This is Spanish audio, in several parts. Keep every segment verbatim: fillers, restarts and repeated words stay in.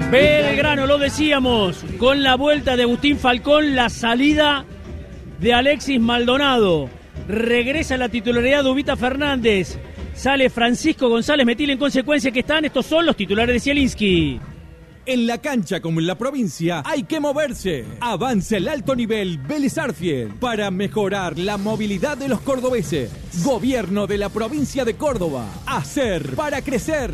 Belgrano, lo decíamos, con la vuelta de Agustín Falcón, la salida de Alexis Maldonado. Regresa la titularidad de Ubita Fernández. Sale Francisco González Metil. En consecuencia, que están, estos son los titulares de Zielinski. En la cancha como en la provincia hay que moverse. Avanza el alto nivel Vélez Arfield para mejorar la movilidad de los cordobeses. Gobierno de la provincia de Córdoba. Hacer para crecer.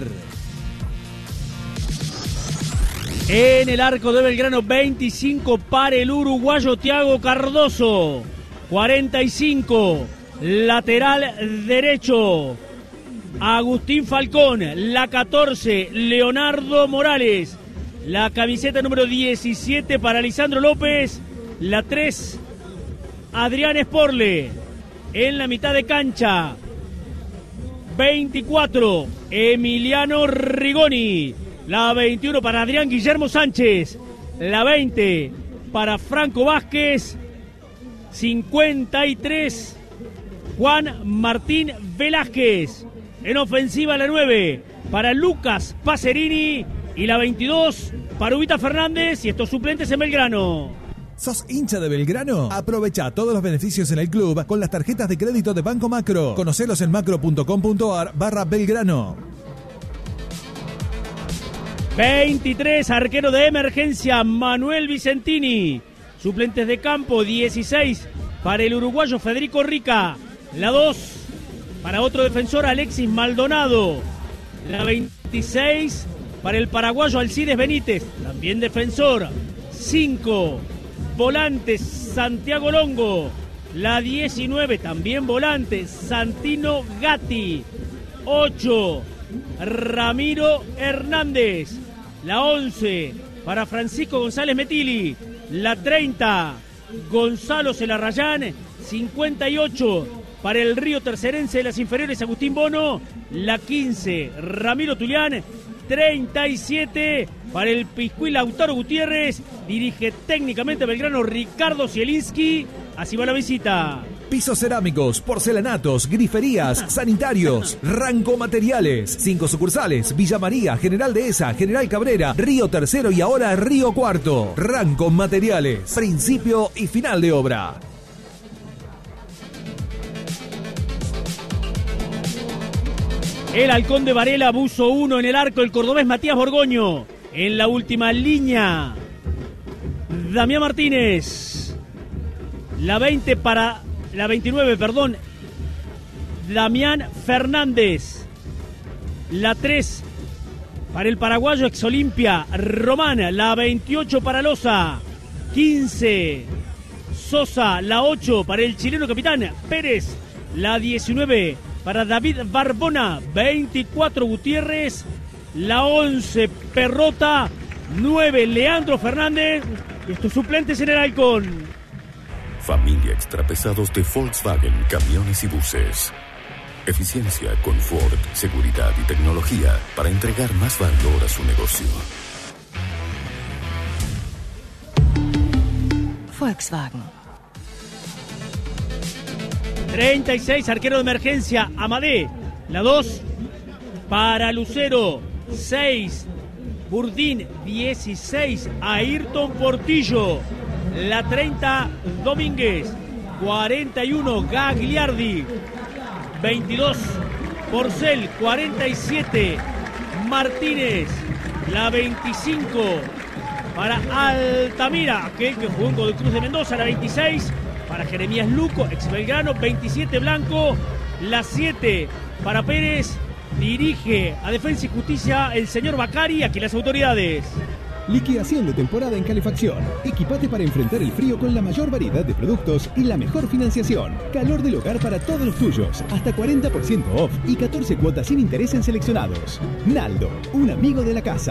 En el arco de Belgrano, veinticinco para el uruguayo Thiago Cardoso. cuarenta y cinco, lateral derecho, Agustín Falcón. La catorce, Leonardo Morales. La camiseta número diecisiete para Lisandro López. La tres, Adrián Esporle. En la mitad de cancha, veinticuatro, Emiliano Rigoni. La veintiuno para Adrián Guillermo Sánchez. La veinte para Franco Vázquez. cincuenta y tres, Juan Martín Velázquez. En ofensiva la nueve para Lucas Pacerini. Y la veintidós para Ubita Fernández. Y estos suplentes en Belgrano. ¿Sos hincha de Belgrano? Aprovecha todos los beneficios en el club con las tarjetas de crédito de Banco Macro. Conocelos en macro.com.ar barra Belgrano. veintitrés, arquero de emergencia, Manuel Vicentini. Suplentes de campo, dieciséis para el uruguayo Federico Rica. La dos para otro defensor, Alexis Maldonado. La veintiséis para el paraguayo Alcides Benítez, también defensor. cinco, volantes, Santiago Longo. La diecinueve, también volante, Santino Gatti. ocho, Ramiro Hernández. La once para Francisco González Metili. La treinta, Gonzalo Celarrayán. cincuenta y ocho para el Río Tercerense de las inferiores, Agustín Bono. La quince, Ramiro Tulián. treinta y siete para el Piscuí, Lautaro Gutiérrez. Dirige técnicamente Belgrano Ricardo Zielinski. Así va la visita. Pisos cerámicos, porcelanatos, griferías, sanitarios, Ranco Materiales. Cinco sucursales: Villa María, General Dehesa, General Cabrera, Río Tercero y ahora Río Cuarto. Ranco Materiales, principio y final de obra. El Halcón de Varela, buzo uno en el arco, el cordobés Matías Borgoño. En la última línea, Damián Martínez. La veinte para... La veintinueve, perdón, Damián Fernández. La tres para el paraguayo ex Olimpia, Román. La veintiocho para Loza. quince, Sosa. La ocho para el chileno capitán Pérez. La diecinueve para David Barbona. veinticuatro, Gutiérrez. La once, Perrota. nueve, Leandro Fernández. Y estos suplentes en el Halcón. Familia Extrapesados de Volkswagen Camiones y Buses. Eficiencia, confort, seguridad y tecnología para entregar más valor a su negocio. Volkswagen. treinta y seis, arquero de emergencia, Amadé. La dos para Lucero. seis, Burdín. dieciséis, Ayrton Portillo. La treinta, Domínguez. cuarenta y uno, Gagliardi. veintidós, Porcel. cuarenta y siete, Martínez. La veinticinco para Altamira, aquel que jugó en Godoy Cruz de Mendoza. La veintiséis para Jeremías Luco, ex Belgrano. veintisiete, Blanco. La siete para Pérez. Dirige a Defensa y Justicia el señor Bacari. Aquí las autoridades. Liquidación de temporada en calefacción. Equipate para enfrentar el frío con la mayor variedad de productos y la mejor financiación. Calor del hogar para todos los tuyos. Hasta cuarenta por ciento off y catorce cuotas sin interés en seleccionados. Naldo, un amigo de la casa.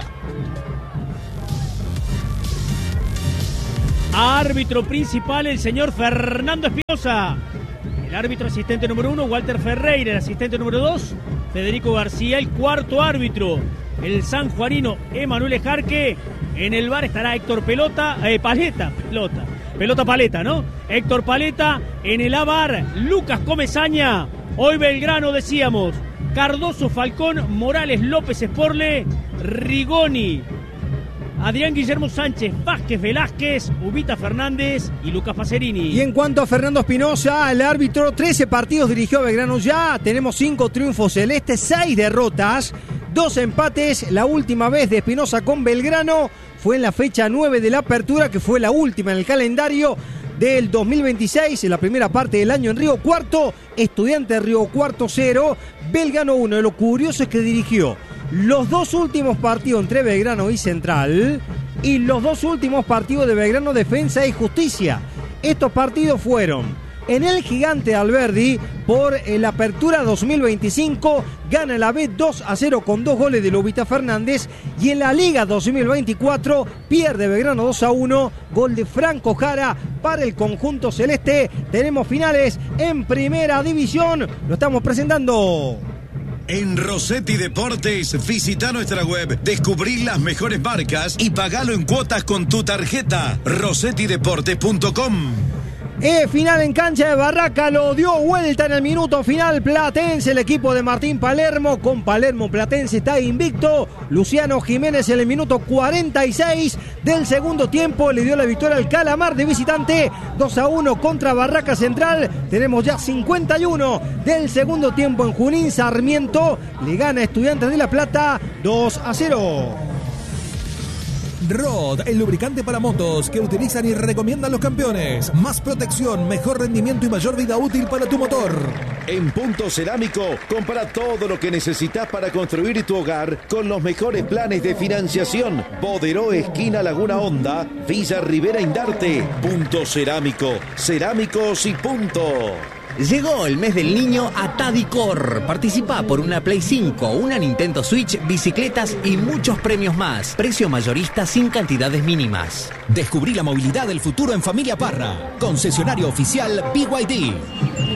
Árbitro principal, el señor Fernando Espinosa. El árbitro asistente número uno, Walter Ferreira. El asistente número dos, Federico García. El cuarto árbitro, el sanjuanino Emanuel Ejarque. En el bar estará Héctor Pelota, eh, Paleta, Pelota, Pelota Paleta, ¿no? Héctor Paleta. En el A-Bar, Lucas Comesaña. Hoy Belgrano, decíamos, Cardoso, Falcón, Morales, López, Esporle, Rigoni, Adrián Guillermo Sánchez, Vázquez Velázquez, Ubita Fernández y Lucas Pacerini. Y en cuanto a Fernando Espinosa, el árbitro, trece partidos dirigió a Belgrano ya, tenemos cinco triunfos celestes, seis derrotas, dos empates. La última vez de Espinosa con Belgrano fue en la fecha nueve de la apertura, que fue la última en el calendario del dos mil veintiséis, en la primera parte del año en Río Cuarto. Estudiantes Río Cuarto cero, Belgrano uno. Lo curioso es que dirigió los dos últimos partidos entre Belgrano y Central y los dos últimos partidos de Belgrano Defensa y Justicia. Estos partidos fueron en el Gigante Alberdi por la apertura dos mil veinticinco, gana la B dos a cero con dos goles de Lobita Fernández, y en la Liga dos mil veinticuatro pierde Belgrano dos a uno, gol de Franco Jara para el conjunto celeste. Tenemos finales en Primera División, lo estamos presentando. En Rossetti Deportes, visita nuestra web, descubrí las mejores marcas y pagalo en cuotas con tu tarjeta. rossetti deportes punto com. Eh, final en cancha de Barraca, lo dio vuelta en el minuto final Platense, el equipo de Martín Palermo. Con Palermo, Platense está invicto. Luciano Jiménez en el minuto cuarenta y seis del segundo tiempo le dio la victoria al Calamar de visitante, dos a uno contra Barraca Central. Tenemos ya cincuenta y uno del segundo tiempo en Junín. Sarmiento le gana a Estudiantes de La Plata dos a cero. Rod, el lubricante para motos que utilizan y recomiendan los campeones. Más protección, mejor rendimiento y mayor vida útil para tu motor. En Punto Cerámico, compra todo lo que necesitas para construir tu hogar con los mejores planes de financiación. Boderó, esquina Laguna Honda, Villa Rivera Indarte. Punto Cerámico, cerámicos y punto. Llegó el mes del niño a Tadicor. Participa por una Play cinco, una Nintendo Switch, bicicletas y muchos premios más. Precio mayorista sin cantidades mínimas. Descubrí la movilidad del futuro en Familia Parra. Concesionario oficial B Y D.